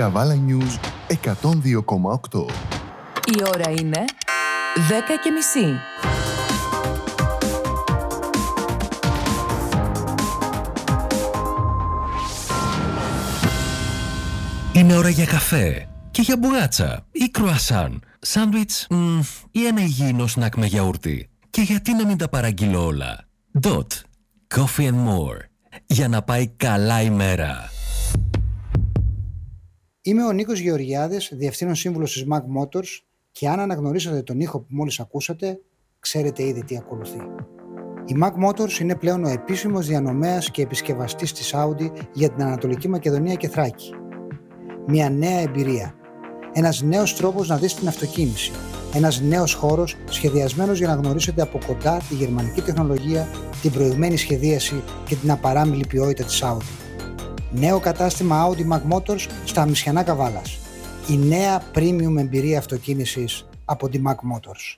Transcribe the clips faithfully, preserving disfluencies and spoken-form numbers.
Καβάλα News εκατόν δύο κόμμα οκτώ. Η ώρα είναι δέκα και μισή. Είναι ώρα για καφέ και για μπουγάτσα ή κρουασάν, σάντουιτς μ, ή ένα υγιεινό σνακ με γιαούρτι. Και γιατί να μην τα παραγγείλω όλα. Dot Coffee and More. Για να πάει καλά η μέρα. Είμαι ο Νίκος Γεωργιάδης, Διευθύνων Σύμβουλος της Mac Motors, και αν αναγνωρίσατε τον ήχο που μόλις ακούσατε, ξέρετε ήδη τι ακολουθεί. Η Mac Motors είναι πλέον ο επίσημος διανομέας και επισκευαστής της Audi για την Ανατολική Μακεδονία και Θράκη. Μια νέα εμπειρία. Ένας νέος τρόπος να δεις την αυτοκίνηση. Ένας νέος χώρος σχεδιασμένος για να γνωρίσετε από κοντά τη γερμανική τεχνολογία, την προηγμένη σχεδίαση και την απαράμιλη ποιότητα της Audi. Νέο κατάστημα Audi Mac Motors στα Αμισιανά Καβάλας. Η νέα premium εμπειρία αυτοκίνησης από τη Mac Motors.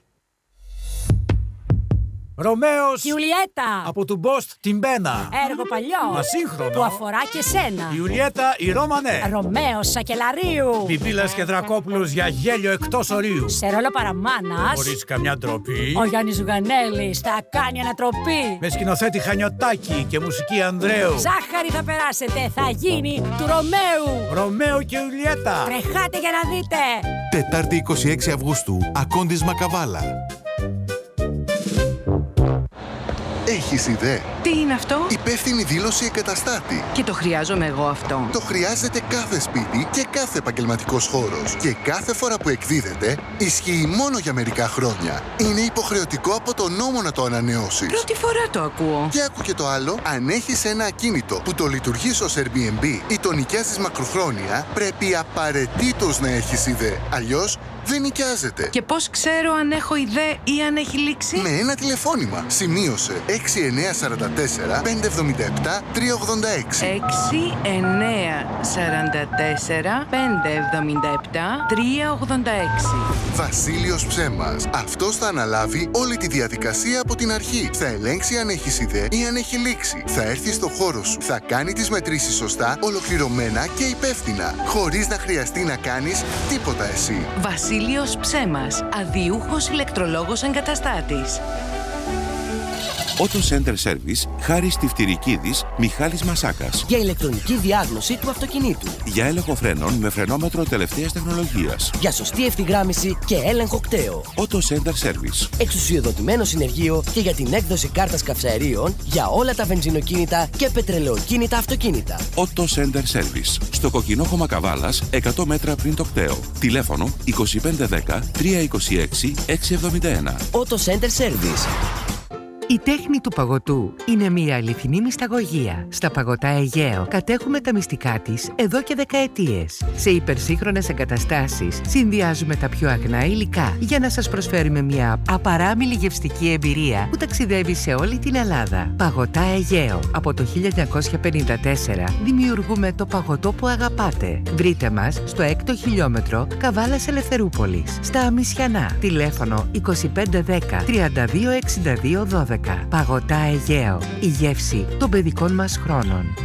Ρωμαίος Ιουλιέτα από του Μπόστ την Μπένα. Έργο παλιό Μα σύγχρονο που αφορά και σένα. Ιουλιέτα η Ρώμανε. Ρωμαίος Σακελαρίου. Πιπίλας και Δρακόπουλος για γέλιο εκτός ορίου. Σε ρόλο παραμάνας Χωρίς καμιά ντροπή. ο Γιάννης Ζουγανέλης θα κάνει ανατροπή. Με σκηνοθέτη Χανιωτάκη και μουσική Ανδρέου. Ζάχαρη θα περάσετε, θα γίνει του Ρωμαίου. Ρωμαίο και Ιουλιέτα. Τρεχάτε για να δείτε. Τετάρτη είκοσι έξι Αυγούστου, Ακόντισμα Καβάλα. Έχεις ιδέα? Τι είναι αυτό? Υπεύθυνη δήλωση εγκαταστάτη. Και το χρειάζομαι εγώ αυτό. Το χρειάζεται κάθε σπίτι και κάθε επαγγελματικός χώρος. Και κάθε φορά που εκδίδεται, ισχύει μόνο για μερικά χρόνια. Είναι υποχρεωτικό από τον νόμο να το ανανεώσεις. Πρώτη φορά το ακούω. Και άκου και το άλλο. Αν έχεις ένα ακίνητο που το λειτουργείς ως Airbnb ή το νοικιάζεις μακροχρόνια, πρέπει απαραίτητος να έχεις ιδέα. Αλλιώς δεν νοικιάζεται. Και πώς ξέρω αν έχω ιδέα ή αν έχει λήξει? Με ένα τηλεφώνημα. Σημείωσε έξι εννιά τέσσερα τέσσερα πέντε εβδομήντα επτά τρία ογδόντα έξι. έξι εννιά τέσσερα τέσσερα πέντε εβδομήντα επτά τρία ογδόντα έξι. Βασίλειος Ψέμας. Αυτός θα αναλάβει όλη τη διαδικασία από την αρχή. Θα ελέγξει αν έχεις ιδέα ή αν έχει λήξει. Θα έρθει στο χώρο σου. Θα κάνει τις μετρήσεις σωστά, ολοκληρωμένα και υπεύθυνα. Χωρίς να χρειαστεί να κάνεις τίποτα εσύ. Βασίλειος Ψέμας, αδιούχος ηλεκτρολόγος εγκαταστάτης. Auto Center Service, Χάρης Τυφτυρικίδης, Μιχάλης Μασάκας. Για ηλεκτρονική διάγνωση του αυτοκινήτου. Για έλεγχο φρένων με φρενόμετρο τελευταίας τεχνολογίας. Για σωστή ευθυγράμμιση και έλεγχο κταίου. Auto Center Service. Εξουσιοδοτημένο συνεργείο και για την έκδοση κάρτας καυσαερίων για όλα τα βενζινοκίνητα και πετρελαιοκίνητα αυτοκίνητα. Auto Center Service. Στο Κοκκινόχωμα Καβάλας, εκατό μέτρα πριν το κταίο. Τηλέφωνο είκοσι πέντε δέκα τρία είκοσι έξι έξι εβδομήντα ένα. Auto Center Service. Η τέχνη του παγωτού είναι μια αληθινή μυσταγωγία. Στα Παγωτά Αιγαίο κατέχουμε τα μυστικά της εδώ και δεκαετίες. Σε υπερσύγχρονες εγκαταστάσεις συνδυάζουμε τα πιο αγνά υλικά για να σας προσφέρουμε μια απαράμιλη γευστική εμπειρία που ταξιδεύει σε όλη την Ελλάδα. Παγωτά Αιγαίο. Από το χίλια εννιακόσια πενήντα τέσσερα δημιουργούμε το παγωτό που αγαπάτε. Βρείτε μας στο έκτο χιλιόμετρο Καβάλας Ελευθερούπολης, στα Αμισιανά. Τηλέφωνο είκοσι πέντε δέκα τριάντα δύο εξήντα δύο δώδεκα. Παγωτά Αιγαίο. Η γεύση των παιδικών μας χρόνων.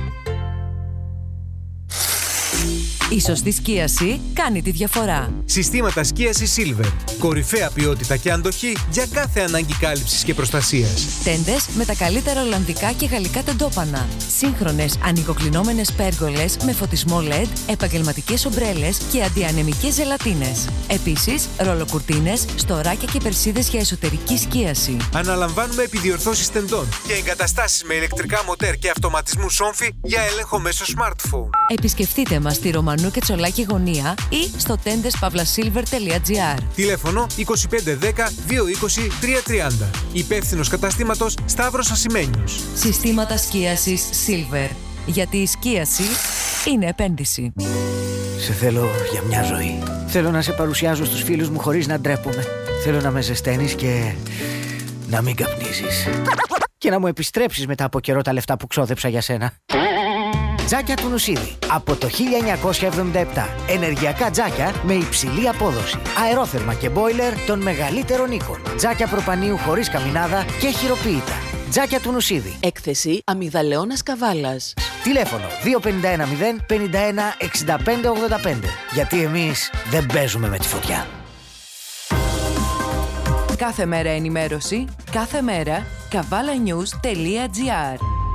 Η σωστή σκίαση κάνει τη διαφορά. Συστήματα σκίασης Silver. Κορυφαία ποιότητα και αντοχή για κάθε ανάγκη κάλυψης και προστασίας. Τέντες με τα καλύτερα ολλανδικά και γαλλικά τεντόπανα. Σύγχρονες ανοικοκλεινόμενες πέργολες με φωτισμό ελ ι ντι, επαγγελματικές ομπρέλες και αντιανεμικές ζελατίνες. Επίσης, ρολοκουρτίνες, στοράκια και περσίδες για εσωτερική σκίαση. Αναλαμβάνουμε επιδιορθώσεις τεντών και εγκαταστάσεις με ηλεκτρικά μοτέρ και αυτοματισμού σόμφι για έλεγχο μέσω smartphone. Επισκεφτείτε μας στη Ρωμανού και Τσολάκη γωνία ή στο τέντες παύλα σίλβερ τελεία τζι άρ. Τηλέφωνο είκοσι πέντε δέκα δύο είκοσι τρία τριάντα. Υπεύθυνος καταστήματος Σταύρος Ασημένιος. Συστήματα σκίασης Silver. Γιατί η σκίαση είναι επένδυση. Σε θέλω για μια ζωή. Θέλω να σε παρουσιάζω στους φίλους μου χωρίς να ντρέπομαι. Θέλω να με ζεσταίνεις και να μην καπνίζεις. Και να μου επιστρέψεις μετά από καιρό τα λεφτά που ξόδεψα για σένα. Τζάκια του Νουσίδη. Από το χίλια εννιακόσια εβδομήντα επτά. Ενεργειακά τζάκια με υψηλή απόδοση. Αερόθερμα και μπόιλερ των μεγαλύτερων οίκων. Τζάκια προπανίου χωρίς καμινάδα και χειροποίητα. Τζάκια του Νουσίδη. Έκθεση Αμυγδαλαιώνας Καβάλας. Τηλέφωνο δύο πέντε ένα μηδέν πενήντα ένα εξήντα πέντε ογδόντα πέντε. Γιατί εμείς δεν παίζουμε με τη φωτιά. Κάθε μέρα ενημέρωση, κάθε μέρα καβάλα-news τελεία τζι άρ.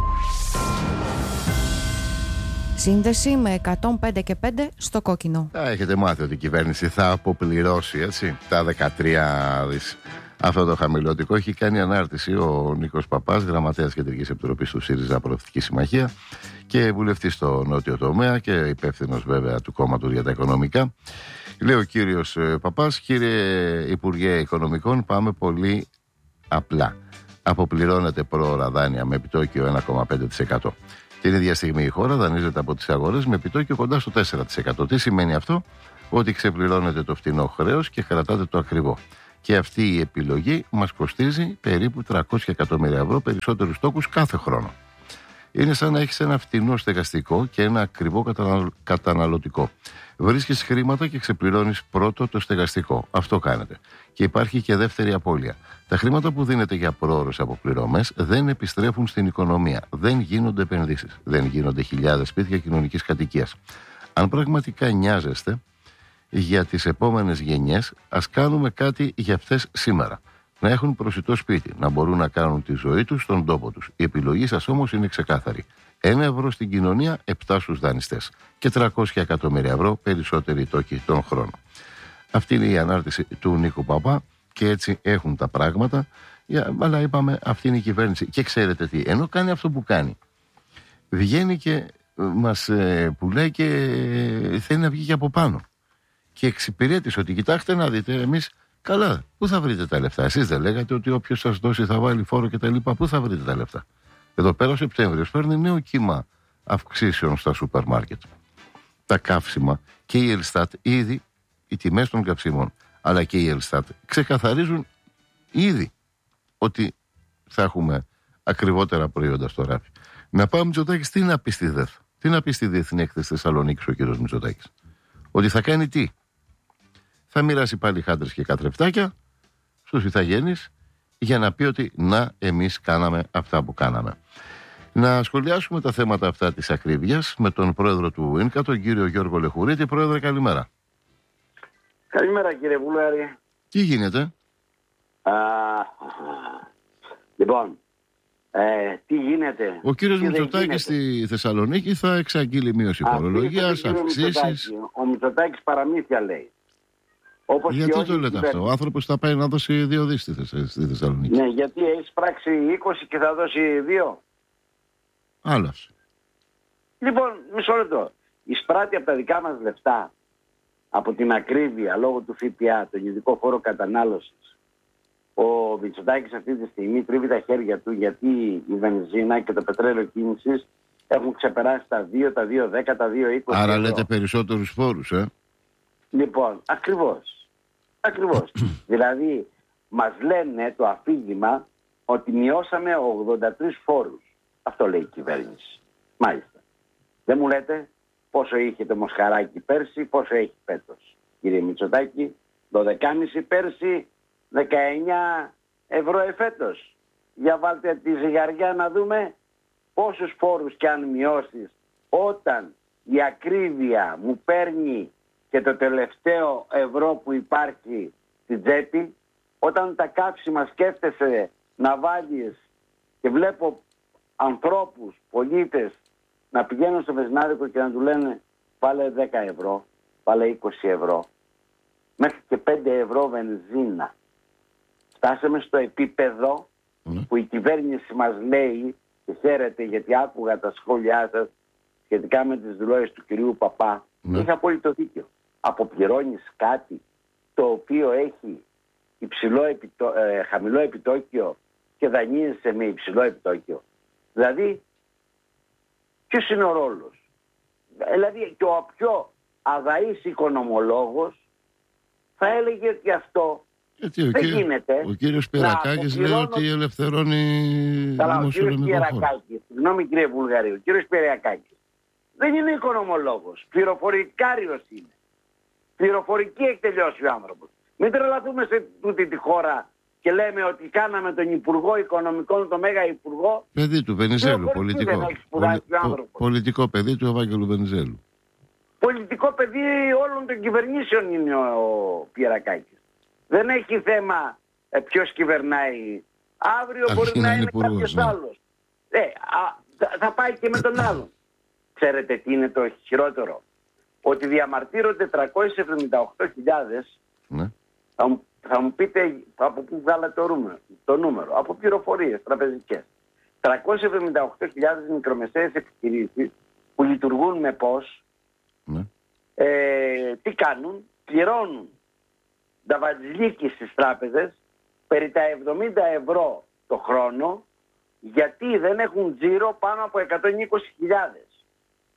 Σύνδεση με εκατόν πέντε και πέντε στο κόκκινο. Θα έχετε μάθει ότι η κυβέρνηση θα αποπληρώσει, έτσι, τα δεκατρία δις. Αυτό το χαμηλωτικό έχει κάνει ανάρτηση ο Νίκος Παπάς, γραμματέας Κεντρικής Επιτροπής του ΣΥΡΙΖΑ Προοδευτική Συμμαχία και βουλευτής στο νότιο τομέα και υπεύθυνος βέβαια του κόμματος για τα οικονομικά. Λέει ο κύριος Παπάς: κύριε Υπουργέ Οικονομικών, πάμε πολύ απλά. Αποπληρώνεται πρόωρα δάνεια με επιτόκιο ένα κόμμα πέντε τοις εκατό. Την ίδια στιγμή η χώρα δανείζεται από τις αγορές με επιτόκιο κοντά στο τέσσερα τοις εκατό. Τι σημαίνει αυτό? Ότι ξεπληρώνεται το φτηνό χρέος και κρατάτε το ακριβό. Και αυτή η επιλογή μας κοστίζει περίπου τριακόσια εκατομμύρια ευρώ περισσότερους τόκους κάθε χρόνο. Είναι σαν να έχεις ένα φτηνό στεγαστικό και ένα ακριβό καταναλωτικό. Βρίσκεις χρήματα και ξεπληρώνεις πρώτο το στεγαστικό. Αυτό κάνετε. Και υπάρχει και δεύτερη απώλεια. Τα χρήματα που δίνετε για πρόωρες αποπληρωμές δεν επιστρέφουν στην οικονομία. Δεν γίνονται επενδύσεις. Δεν γίνονται χιλιάδες σπίτια κοινωνικής κατοικίας. Αν πραγματικά νοιάζεστε για τις επόμενες γενιές, ας κάνουμε κάτι για αυτές σήμερα. Να έχουν προσιτό σπίτι, να μπορούν να κάνουν τη ζωή τους στον τόπο τους. Η επιλογή σας όμως είναι ξεκάθαρη. Ένα ευρώ στην κοινωνία, επτά στους δανειστές. Και τριακόσια εκατομμύρια ευρώ περισσότεροι τόκοι τον χρόνο. Αυτή είναι η ανάρτηση του Νίκου Παπά και έτσι έχουν τα πράγματα. Αλλά είπαμε, αυτή είναι η κυβέρνηση. Και ξέρετε τι, ενώ κάνει αυτό που κάνει, βγαίνει και μας πουλάει και θέλει να βγει και από πάνω. Και εξυπηρέτησε ότι κοιτάξτε να δείτε, εμείς καλά, πού θα βρείτε τα λεφτά? Εσείς δεν λέγατε ότι όποιος σας δώσει θα βάλει φόρο και τα λοιπά? Πού θα βρείτε τα λεφτά? Εδώ πέρα ο Σεπτέμβριος παίρνει νέο κύμα αυξήσεων στα σούπερ μάρκετ. Τα καύσιμα και η Ελστάτ ήδη, οι τιμές των καυσίμων αλλά και η Ελστάτ ξεκαθαρίζουν ήδη ότι θα έχουμε ακριβότερα προϊόντα στο ράφι. Να πάμε Μητσοτάκης, τι να πει στη ΔΕΘ, τι να πει στη Διεθνή Έκθεση Θεσσαλονίκης ο κύριος Μητσοτάκης? Ότι θα κάνει τι? Θα μοιράσει πάλι χάντρες και κατρεφτάκια στους ηθαγένεις για να πει ότι να, εμείς κάναμε αυτά που κάναμε. Να σχολιάσουμε τα θέματα αυτά της ακρίβειας με τον πρόεδρο του ΙΝΚΑ, τον κύριο Γιώργο Λεχουρίτη. Πρόεδρε, καλημέρα. Καλημέρα κύριε Βουλάρη. Τι γίνεται? Α, λοιπόν, ε, τι γίνεται? Ο κύριος Μητσοτάκης στη Θεσσαλονίκη θα εξαγγείλει μείωση φορολογίας, αυξήσεις. Ο Μητσοτάκης παραμύθια λέει. Όπως γιατί το λέτε αυτό? Ο άνθρωπος θα πάει να δώσει δύο δις στη Θεσσαλονίκη. Ναι, γιατί έχει πράξει είκοσι και θα δώσει δύο. Άλλος. Λοιπόν, μισό λεπτό. Εισπράττει από τα δικά μας λεφτά, από την ακρίβεια λόγω του ΦΠΑ, τον ειδικό φόρο κατανάλωσης. Ο Μητσοτάκης αυτή τη στιγμή τρίβει τα χέρια του γιατί η βενζίνα και το πετρέλαιο κίνησης έχουν ξεπεράσει τα δύο, τα δύο δέκα, τα δύο είκοσι. Άρα ευρώ. Λέτε περισσότερους φόρους, ε? Λοιπόν, ακριβώς. Ακριβώς. Δηλαδή, μας λένε το αφήγημα ότι μειώσαμε ογδόντα τρεις φόρους. Αυτό λέει η κυβέρνηση. Μάλιστα. Δεν μου λέτε πόσο είχε το Μοσχαράκι πέρσι, πόσο έχει φέτος. Κύριε Μητσοτάκη, δώδεκα κόμμα πέντε πέρσι, δεκαεννιά ευρώ εφέτος. Για βάλτε τη ζυγαριά να δούμε πόσους φόρους κι αν μειώσεις, όταν η ακρίβεια μου παίρνει και το τελευταίο ευρώ που υπάρχει στην τσέπη, όταν τα κάψιμα σκέφτεσαι να βάλεις και βλέπω ανθρώπους, πολίτες να πηγαίνουν στο βενζινάδικο και να του λένε βάλε δέκα ευρώ, βάλε είκοσι ευρώ, μέχρι και πέντε ευρώ βενζίνα. Φτάσαμε στο επίπεδο mm. που η κυβέρνηση μας λέει, και χαίρεται γιατί άκουγα τα σχόλιά σας σχετικά με τις δηλώσεις του κυρίου Παπά, mm. είχε απόλυτο δίκιο. Αποπληρώνεις κάτι το οποίο έχει υψηλό επιτό, ε, χαμηλό επιτόκιο και δανείζεσαι με υψηλό επιτόκιο. Δηλαδή, ποιος είναι ο ρόλος? Δηλαδή, και ο πιο αδαής οικονομολόγος θα έλεγε ότι αυτό γιατί ο δεν κύριο, γίνεται. Ο κύριος Πυρακάκης λέει ότι ελευθερώνει Καλά, δημοσιονομικό ο κύριος Πυρακάκης, συγγνώμη κύριε Βουλγαρή, ο κύριος Πυρακάκης δεν είναι οικονομολόγος, πληροφορικάριος είναι. Πληροφορική έχει τελειώσει ο άνθρωπος. Μην τρελαθούμε σε τούτη τη χώρα και λέμε ότι κάναμε τον Υπουργό Οικονομικών, τον Μέγα Υπουργό. Παιδί του Βενιζέλου, πολιτικό. Δεν έχει σπουδάσει ο άνθρωπος. Πολιτικό παιδί του Ευάγγελου Βενιζέλου. Πολιτικό παιδί όλων των κυβερνήσεων είναι ο, ο Πιερακάκης. Δεν έχει θέμα ε, ποιος κυβερνάει. Αύριο Αρχή μπορεί να είναι, είναι κάποιος ναι. άλλος. Ε, α, θα, θα πάει και με τον άλλον. Ξέρετε τι είναι το χειρότερο? Ότι διαμαρτύρονται τριακόσιες εβδομήντα οκτώ χιλιάδες. Ναι. Θα, μου, θα μου πείτε από πού βγάλατε το νούμερο, το νούμερο. Από πληροφορίες τραπεζικές. τριακόσιες εβδομήντα οκτώ χιλιάδες μικρομεσαίες επιχειρήσεις που λειτουργούν με πώς. Ναι. Ε, τι κάνουν? Πληρώνουν τα βατζιλίκη στις τράπεζες περί τα εβδομήντα ευρώ το χρόνο, γιατί δεν έχουν τζίρο πάνω από εκατόν είκοσι χιλιάδες.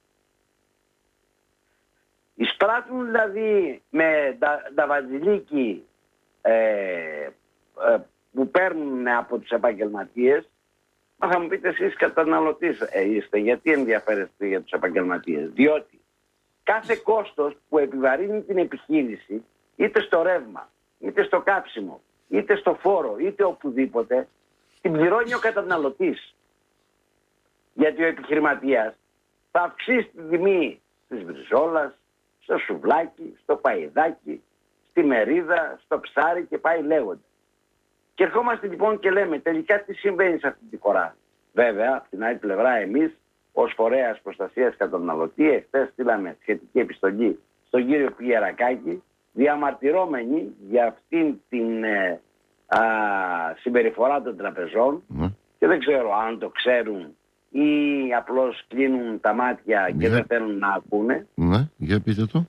Εισπράττουν δηλαδή με τα, τα βατζιλίκη ε, ε, που παίρνουν από τους επαγγελματίες. Μα θα μου πείτε εσείς καταναλωτής ε, είστε, γιατί ενδιαφέρεστε για τους επαγγελματίες? Διότι κάθε κόστος που επιβαρύνει την επιχείρηση, είτε στο ρεύμα, είτε στο κάψιμο, είτε στο φόρο, είτε οπουδήποτε, την πληρώνει ο καταναλωτής. Γιατί ο επιχειρηματίας θα αυξήσει τη τιμή της μπριζόλας, στο σουβλάκι, στο παϊδάκι, στη μερίδα, στο ψάρι και πάει λέγοντα. Και ερχόμαστε λοιπόν και λέμε τελικά τι συμβαίνει σε αυτή τη χώρα. Βέβαια, από την άλλη πλευρά εμείς ως φορέας προστασίας καταναλωτή, εχθές στείλαμε σχετική επιστολή στον κύριο Πιερακάκη, διαμαρτυρώμενοι για αυτήν την ε, α, συμπεριφορά των τραπεζών mm. και δεν ξέρω αν το ξέρουν ή απλώς κλείνουν τα μάτια και yeah. δεν θέλουν να ακούνε. Ναι, για πείτε το.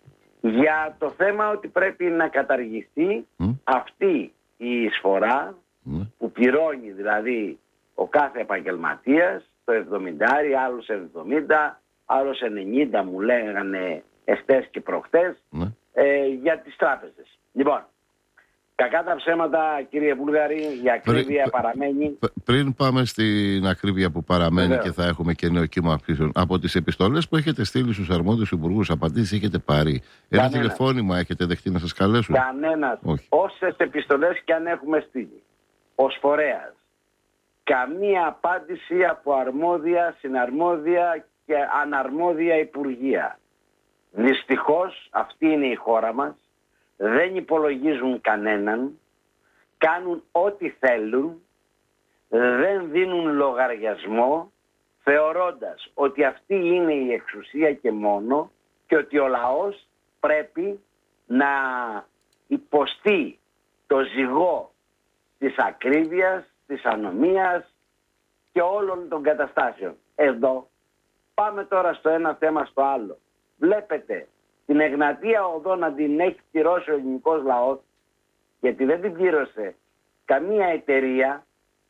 Για το θέμα ότι πρέπει να καταργηθεί mm. αυτή η εισφορά mm. που πληρώνει δηλαδή ο κάθε επαγγελματίας, το εβδομήντα, άλλος εβδομήντα, άλλος ενενήντα μου λέγανε εχθές και προχτές, ναι. ε, για τις τράπεζες. Λοιπόν, κακά τα ψέματα κύριε Βούλγαρη, η ακρίβεια Πρι, παραμένει. Πριν πάμε στην ακρίβεια που παραμένει Βεβαίως. Και θα έχουμε και νέο κύμα αυξήσεων, από τις επιστολές που έχετε στείλει στους αρμόδιους υπουργούς, απαντήσεις έχετε πάρει? Ένα τηλεφώνημα έχετε δεχτεί να σας καλέσουν? Κανένας. Όσες επιστολές και αν έχουμε στείλει ως φορέας, καμία απάντηση από αρμόδια, συναρμόδια και αναρμόδια υπουργεία. Δυστυχώς αυτή είναι η χώρα μας. Δεν υπολογίζουν κανέναν. Κάνουν ό,τι θέλουν. Δεν δίνουν λογαριασμό, θεωρώντας ότι αυτή είναι η εξουσία και μόνο, και ότι ο λαός πρέπει να υποστεί το ζυγό της ακρίβειας, της ανομίας και όλων των καταστάσεων. Εδώ πάμε τώρα στο ένα θέμα στο άλλο. Βλέπετε την Εγνατία Οδό να την έχει πληρώσει ο ελληνικός λαός, γιατί δεν την πλήρωσε καμία εταιρεία,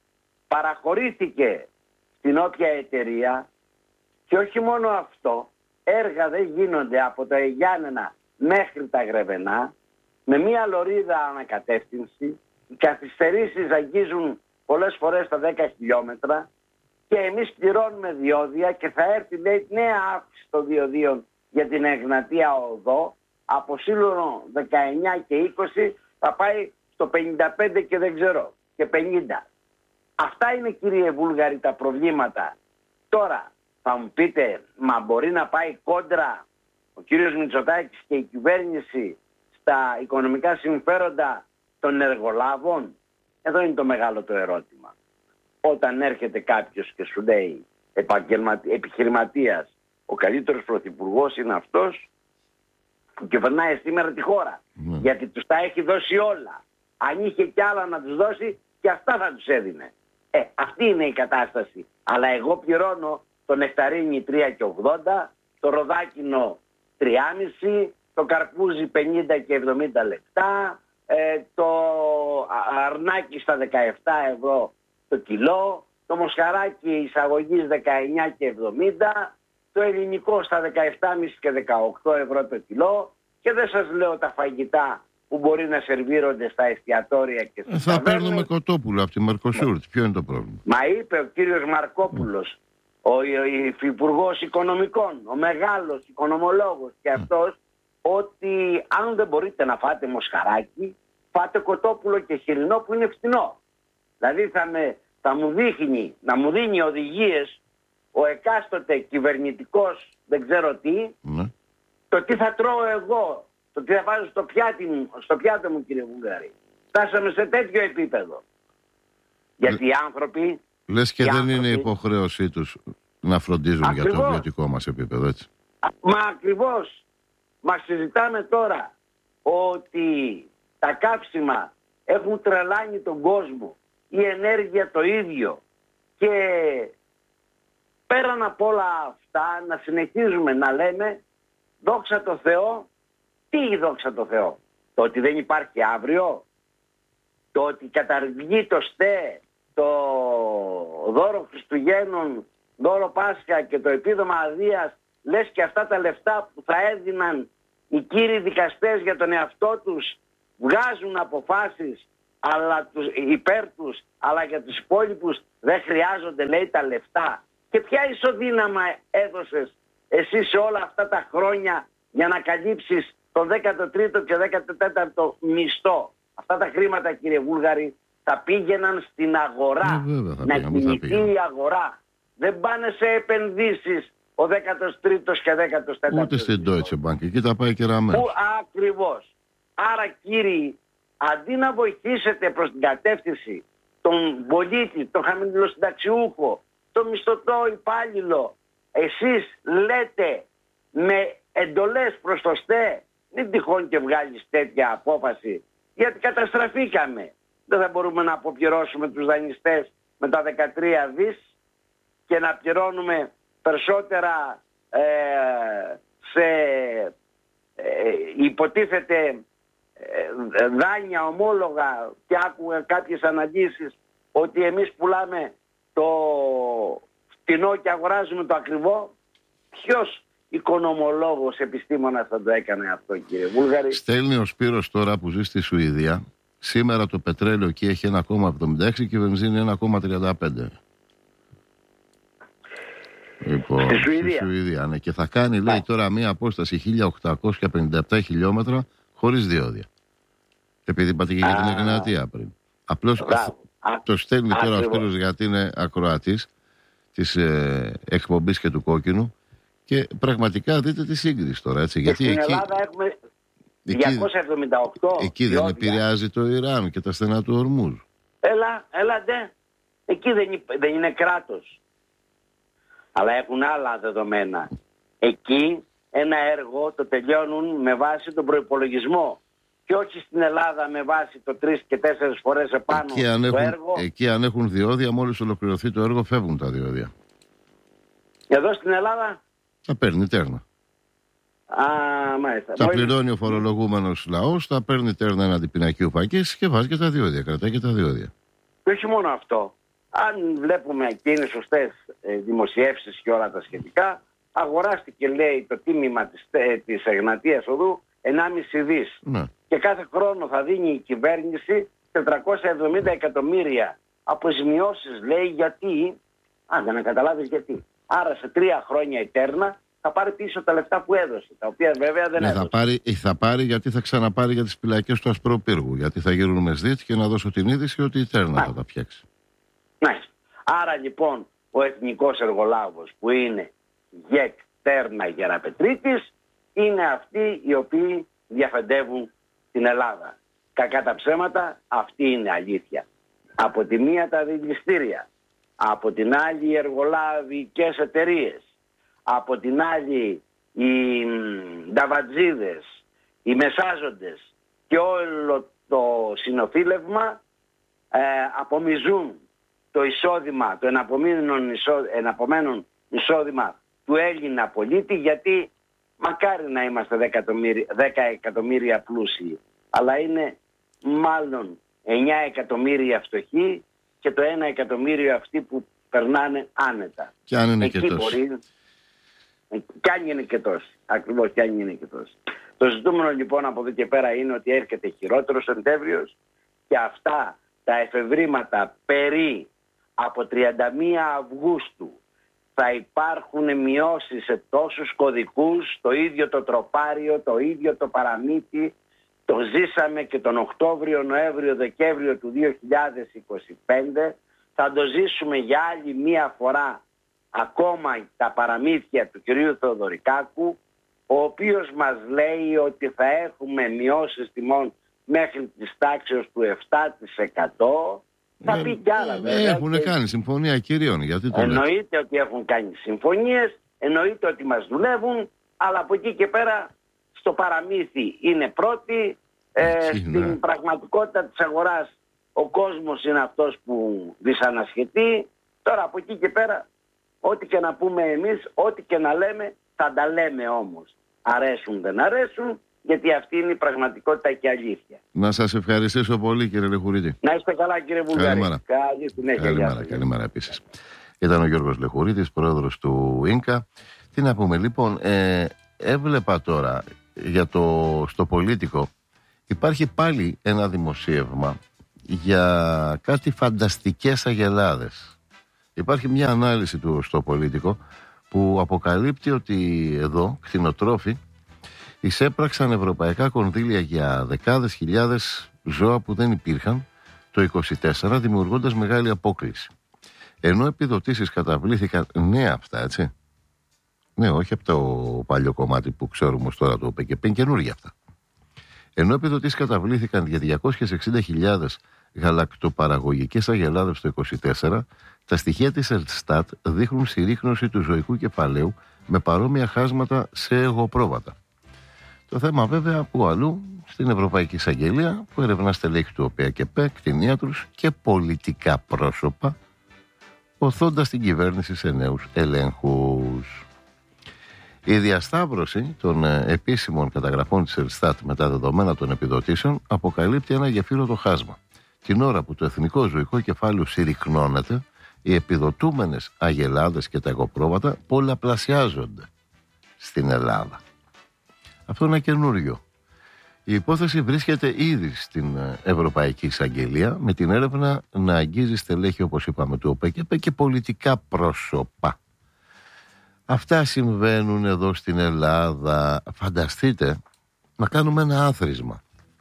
παραχωρήθηκε στην όποια εταιρεία, και όχι μόνο αυτό, έργα δεν γίνονται από τα Γιάννενα μέχρι τα Γρεβενά, με μία λωρίδα ανακατεύθυνση. Οι καθυστερήσεις αγγίζουν πολλές φορές τα δέκα χιλιόμετρα και εμείς πληρώνουμε διόδια, και θα έρθει λέει νέα αύξηση των διοδίων για την Εγνατία Οδό, από σύλλογο δεκαεννιά και είκοσι θα πάει στο πενήντα πέντε και δεν ξέρω, και πενήντα. Αυτά είναι κύριε Βούλγαρη τα προβλήματα. Τώρα θα μου πείτε, μα μπορεί να πάει κόντρα ο κύριος Μητσοτάκης και η κυβέρνηση στα οικονομικά συμφέροντα των εργολάβων? Εδώ είναι το μεγάλο το ερώτημα. Όταν έρχεται κάποιος και σου λέει επιχειρηματίας, ο καλύτερος πρωθυπουργός είναι αυτός που κυβερνάει σήμερα τη χώρα. Mm. Γιατί τους τα έχει δώσει όλα. Αν είχε κι άλλα να τους δώσει, και αυτά θα τους έδινε. Ε, αυτή είναι η κατάσταση. Αλλά εγώ πληρώνω το νεκταρίνι τρία και ογδόντα, το ροδάκινο τρία κόμμα πέντε, το καρπούζι πενήντα και εβδομήντα λεπτά, ε, το αρνάκι στα δεκαεπτά ευρώ το κιλό, το μοσχαράκι εισαγωγής δεκαεννιά και εβδομήντα, το ελληνικό στα δεκαεπτά κόμμα πέντε και δεκαοκτώ ευρώ το κιλό, και δεν σας λέω τα φαγητά που μπορεί να σερβίρονται στα εστιατόρια και στις Θα παίρνουμε κοτόπουλο από τη Μερκοσούρ. Ποιο είναι το πρόβλημα? Μα είπε ο κύριος Μαρκόπουλος, ο υφυπουργός οικονομικών, ο μεγάλος οικονομολόγος και αυτός, ότι αν δεν μπορείτε να φάτε μοσχαράκι, φάτε κοτόπουλο και χοιρινό που είναι φθηνό. Δηλαδή θα, με, θα μου δείχνει, να μου δίνει οδηγίες ο εκάστοτε κυβερνητικός, δεν ξέρω τι, ναι. το τι θα τρώω εγώ, το τι θα βάζω στο, πιάτι μου, στο πιάτο μου, κύριε Βουλγαρή. Φτάσαμε σε τέτοιο επίπεδο. Γιατί οι άνθρωποι... Λες και οι δεν άνθρωποι, είναι υποχρέωσή τους να φροντίζουν ακριβώς, για το βιωτικό μας επίπεδο, έτσι. Μα ακριβώς. Μα συζητάμε τώρα ότι τα καύσιμα έχουν τρελάνει τον κόσμο, η ενέργεια το ίδιο, και πέραν από όλα αυτά να συνεχίζουμε να λέμε δόξα τω Θεώ. Τι δόξα τω Θεώ? Το ότι δεν υπάρχει αύριο, το ότι καταργεί το ΣΤΕ, το δώρο Χριστουγέννων, δώρο Πάσχα και το επίδομα αδείας, λες και αυτά τα λεφτά που θα έδιναν οι κύριοι δικαστές για τον εαυτό τους βγάζουν αποφάσεις αλλά τους, υπέρ τους, αλλά για τους υπόλοιπους δεν χρειάζονται, λέει, τα λεφτά. Και ποια ισοδύναμα έδωσες εσύ σε όλα αυτά τα χρόνια για να καλύψεις τον δέκατο τρίτο και δέκατο τέταρτο μισθό? Αυτά τα χρήματα, κύριε Βούλγαρη, θα πήγαιναν στην αγορά, ε, βέβαια, θα να πήγαιναν, κινηθεί θα η αγορά. Δεν πάνε σε επενδύσεις ο δέκατος τρίτος και δέκατος τέταρτος. Ούτε στην Deutsche Bank, εκεί τα πάει και ραμμένος. Ακριβώς. Άρα, κύριοι, αντί να βοηθήσετε προς την κατεύθυνση τον πολίτη, τον χαμηλοσυνταξιούχο, τον μισθωτό υπάλληλο, εσείς λέτε με εντολές προς το ΣΤΕ, μην τυχόν και βγάλεις τέτοια απόφαση, γιατί καταστραφήκαμε. Δεν θα μπορούμε να αποπληρώσουμε τους δανειστές με τα δεκατρία δις και να πληρώνουμε περισσότερα ε, σε ε, υποτίθεται ε, δάνεια, ομόλογα, και άκουγα κάποιες αναλύσεις ότι εμείς πουλάμε το φτηνό και αγοράζουμε το ακριβό. Ποιος οικονομολόγος, επιστήμονας θα το έκανε αυτό, κύριε Βούλγαρη? Στέλνει ο Σπύρος τώρα που ζει στη Σουηδία. Σήμερα το πετρέλαιο εκεί έχει ένα κόμμα εβδομήντα έξι και η βενζίνη ένα κόμμα τριάντα πέντε. Λοιπόν, στη Σουηδία. Στη Σουηδία, ναι. Και θα κάνει, λέει, τώρα μία απόσταση χίλια οκτακόσια πενήντα επτά χιλιόμετρα χωρίς διόδια. Επειδή είπατε και για την Εγνατία πριν. Απλώς το στέλνει τώρα ακριβώς ο Σπύρος γιατί είναι ακροατής της ε, εκπομπής και του Κόκκινου, και πραγματικά δείτε τη σύγκριση τώρα, έτσι. Και γιατί στην εκεί, Ελλάδα έχουμε διακόσια εβδομήντα οκτώ. Εκεί δεν επηρεάζει το Ιράν και τα στενά του Ορμούζ. Έλα, έλα ντε. Εκεί δεν, δεν είναι κράτος. Αλλά έχουν άλλα δεδομένα. Εκεί ένα έργο το τελειώνουν με βάση τον προϋπολογισμό. Και όχι στην Ελλάδα με βάση το τρεις και τέσσερις φορές επάνω εκεί αν, το έχουν, έργο. εκεί αν έχουν διόδια, μόλις ολοκληρωθεί το έργο, φεύγουν τα διόδια. Εδώ στην Ελλάδα θα παίρνει τέρνα. Α, μάλιστα. Θα πληρώνει ο φορολογούμενος λαός, θα παίρνει τέρνα έναντι πινακίου φακής και βάζει και τα διόδια, κρατάει και τα διόδια. Και όχι μόνο αυτό. Αν βλέπουμε και είναι σωστές ε, δημοσιεύσεις και όλα τα σχετικά, αγοράστηκε, λέει, το τίμημα της, ε, της Εγνατίας Οδού ενάμιση δις. Ναι. Και κάθε χρόνο θα δίνει η κυβέρνηση τετρακόσια εβδομήντα εκατομμύρια αποζημιώσεις, λέει, γιατί, α, για να καταλάβεις γιατί. Άρα σε τρία χρόνια η Τέρνα θα πάρει πίσω τα λεφτά που έδωσε, τα οποία βέβαια δεν ναι, έδωσε. Θα πάρει, θα πάρει γιατί θα ξαναπάρει για τις πυλακές του Ασπροπύργου, γιατί θα γίνουν με ΣΔΙΤ, και να δώσω την είδηση ότι η Τέρνα ναι. θα τα φτιάξει. Ναι. Άρα λοιπόν ο εθνικός εργολάβος που είναι ΓΕΚ, Τέρνα, Γεραπετρίτης είναι αυτοί οι οποίοι διαφεντεύουν την Ελλάδα. Κακά τα ψέματα, αυτή είναι αλήθεια. Από τη μία τα δηληστήρια, από την άλλη οι εργολαβικές εταιρείες, από την άλλη οι νταβατζίδες, οι μεσάζοντες και όλο το συνοφίλευμα ε, απομυζούν το εισόδημα, το εναπομένον εισόδημα, εισόδημα του Έλληνα πολίτη, γιατί μακάρι να είμαστε δέκα εκατομμύρια πλούσιοι, αλλά είναι μάλλον εννιά εκατομμύρια φτωχοί και το ένα εκατομμύριο αυτοί που περνάνε άνετα. Και αν είναι εκεί και τόσοι. Μπορεί... Κι αν είναι και τόσοι. Ακριβώς, κι αν είναι και τόσοι. Το ζητούμενο λοιπόν από εδώ και πέρα είναι ότι έρχεται χειρότερος Σεπτέμβριος και αυτά τα εφευρήματα περί από τριάντα μία Αυγούστου θα υπάρχουν μειώσεις σε τόσους κωδικούς, το ίδιο το τροπάριο, το ίδιο το παραμύθι, Το ζήσαμε και τον Οκτώβριο, Νοέμβριο, Δεκέμβριο του δύο χιλιάδες είκοσι πέντε. Θα το ζήσουμε για άλλη μία φορά ακόμα τα παραμύθια του κυρίου Θεοδωρικάκου, ο οποίος μας λέει ότι θα έχουμε μειώσεις τιμών μέχρι της τάξης του επτά τοις εκατό. Θα πει κι άλλα βέβαια. Έχουν κάνει συμφωνία κυρίων, γιατί το λέτε. Εννοείται ότι έχουν κάνει συμφωνίες, εννοείται ότι μας δουλεύουν, αλλά από εκεί και πέρα στο παραμύθι είναι πρώτοι, ε, στην ναι. πραγματικότητα της αγοράς ο κόσμος είναι αυτός που δυσανασχετεί. Τώρα από εκεί και πέρα ό,τι και να πούμε εμείς, ό,τι και να λέμε, θα τα λέμε όμως. Αρέσουν δεν αρέσουν, γιατί αυτή είναι η πραγματικότητα και αλήθεια. Να σας ευχαριστήσω πολύ, κύριε Λεχουρίτη. Να είστε καλά, κύριε Βουλγαρή. Καλημέρα. Καλή συνέχεια. Καλημέρα, καλημέρα επίσης. Ήταν ο Γιώργος Λεχουρίτης, πρόεδρος του Ίνκα. Τι να πούμε, λοιπόν, ε, έβλεπα τώρα για το, στο Πολίτικο, υπάρχει πάλι ένα δημοσίευμα για κάτι φανταστικές αγελάδες. Υπάρχει μια ανάλυση του στο Πολίτικο που αποκαλύπτει ότι εδώ κτηνοτρόφοι εισέπραξαν ευρωπαϊκά κονδύλια για δεκάδες χιλιάδες ζώα που δεν υπήρχαν το είκοσι τέσσερα, δημιουργώντας μεγάλη απόκλιση. Ενώ επιδοτήσεις καταβλήθηκαν, ναι αυτά έτσι, ναι όχι από το παλιό κομμάτι που ξέρουμε ως τώρα το ΠΚΠ, είναι καινούργια αυτά. Ενώ επιδοτήσεις καταβλήθηκαν για διακόσιες εξήντα χιλιάδες γαλακτοπαραγωγικές αγελάδες το είκοσι τέσσερα, τα στοιχεία της Ελστάτ δείχνουν συρρίκνωση του ζωικού κεφαλαίου με παρόμοια χάσματα σε εγωπρόβατα. Το θέμα βέβαια που αλλού στην Ευρωπαϊκή Εισαγγελία που ερευνά στελέχη του ΟΠΕΑΚΕΠ, κτηνίατρους και πολιτικά πρόσωπα, οθώντας την κυβέρνηση σε νέους ελέγχους. Η διασταύρωση των επίσημων καταγραφών της Ελστάτ με τα δεδομένα των επιδοτήσεων αποκαλύπτει ένα γεφύρωτο χάσμα. Την ώρα που το εθνικό ζωικό κεφάλαιο συρρικνώνεται, οι επιδοτούμενες αγελάδες και τα εγωπρόβατα πολλαπλασιάζονται στην Ελλάδα. Αυτό είναι καινούριο. Η υπόθεση βρίσκεται ήδη στην Ευρωπαϊκή Εισαγγελία με την έρευνα να αγγίζει στελέχη, όπως είπαμε, του ΟΠΕΚΕΠ και πολιτικά πρόσωπα. Αυτά συμβαίνουν εδώ στην Ελλάδα. Φανταστείτε να κάνουμε ένα άθροισμα.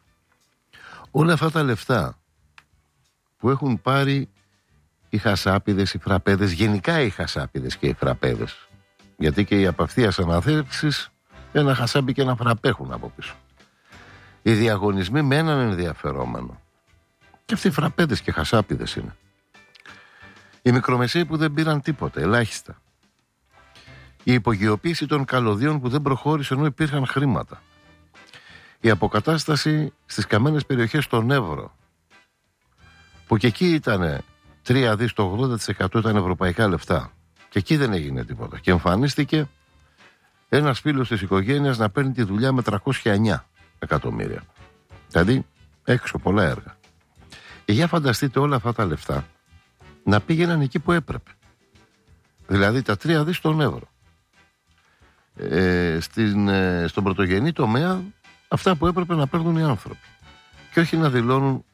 Όλα αυτά τα λεφτά που έχουν πάρει οι χασάπιδες, οι φραπέδες, γενικά οι χασάπιδες και οι φραπέδες, γιατί και οι απευθείας αναθέσεις ένα χασάπι και ένα φραπέ έχουν από πίσω. Οι διαγωνισμοί με έναν ενδιαφερόμενο. Και αυτοί οι φραπέδες και χασάπιδες είναι. Οι μικρομεσαίοι που δεν πήραν τίποτα, ελάχιστα. Η υπογειοποίηση των καλωδίων που δεν προχώρησε ενώ υπήρχαν χρήματα. Η αποκατάσταση στις καμένες περιοχές στον Εύρο, που και εκεί ήταν τρία δις, το ογδόντα τοις εκατό ήταν ευρωπαϊκά λεφτά. Και εκεί δεν έγινε τίποτα. Και εμφανίστηκε ένας φίλος της οικογένειας να παίρνει τη δουλειά με τριακόσια εννιά εκατομμύρια. Δηλαδή έξω πολλά έργα. Και για φανταστείτε όλα αυτά τα λεφτά να πήγαιναν εκεί που έπρεπε. Δηλαδή τα τρία δις στον Εύρο. Ε, στην, ε, στον πρωτογενή τομέα αυτά που έπρεπε να παίρνουν οι άνθρωποι. Και όχι να δηλώνουν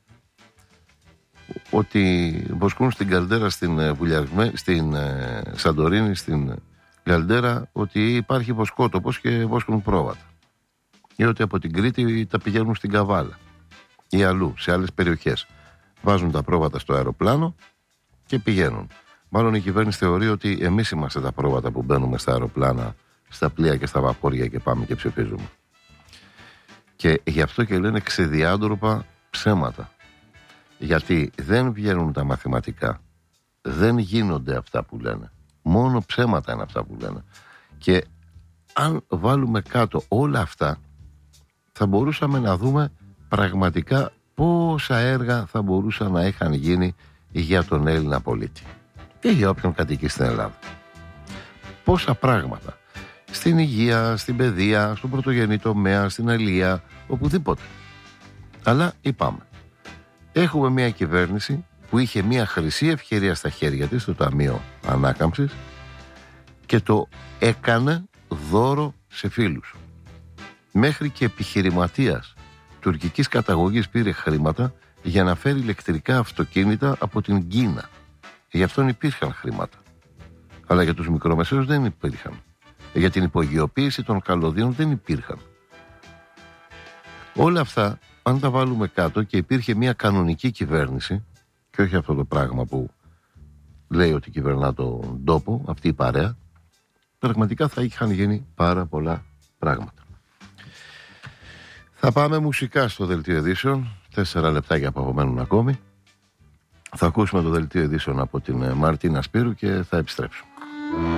ότι βοσκούν στην Καλντέρα, στην, Βουλιαγμέ, στην ε, Σαντορίνη, στην Καλντέρα, ότι υπάρχει βοσκότοπος και βόσκουν πρόβατα. Ή ότι από την Κρήτη τα πηγαίνουν στην Καβάλα ή αλλού, σε άλλες περιοχές. Βάζουν τα πρόβατα στο αεροπλάνο και πηγαίνουν. Μάλλον η κυβέρνηση θεωρεί ότι εμείς είμαστε τα πρόβατα που μπαίνουμε στα αεροπλάνα, στα πλοία και στα βαπόρια και πάμε και ψηφίζουμε. Και γι' αυτό και λένε ξεδιάντροπα ψέματα. Γιατί δεν βγαίνουν τα μαθηματικά. Δεν γίνονται αυτά που λένε. Μόνο ψέματα είναι αυτά που λένε. Και αν βάλουμε κάτω όλα αυτά, θα μπορούσαμε να δούμε πραγματικά πόσα έργα θα μπορούσαν να είχαν γίνει για τον Έλληνα πολίτη. Και για όποιον κατοικεί στην Ελλάδα. Πόσα πράγματα. Στην υγεία, στην παιδεία, στον πρωτογενή τομέα, στην αλεία, οπουδήποτε. Αλλά είπαμε. Έχουμε μια κυβέρνηση που είχε μια χρυσή ευκαιρία στα χέρια της, το Ταμείο Ανάκαμψης, και το έκανε δώρο σε φίλους. Μέχρι και επιχειρηματίας τουρκικής καταγωγής πήρε χρήματα για να φέρει ηλεκτρικά αυτοκίνητα από την Κίνα. Γι' αυτόν υπήρχαν χρήματα. Αλλά για τους μικρομεσαίους δεν υπήρχαν. Για την υπογειοποίηση των καλωδίων δεν υπήρχαν. Όλα αυτά, αν τα βάλουμε κάτω και υπήρχε μια κανονική κυβέρνηση, και όχι αυτό το πράγμα που λέει ότι κυβερνά τον τόπο, αυτή η παρέα, πραγματικά θα είχαν γίνει πάρα πολλά πράγματα. Θα πάμε μουσικά στο δελτίο ειδήσεων. Τέσσερα λεπτάκια που απομένουν ακόμη. Θα ακούσουμε το δελτίο ειδήσεων από την Μαρτίνα Σπύρου και θα επιστρέψουμε.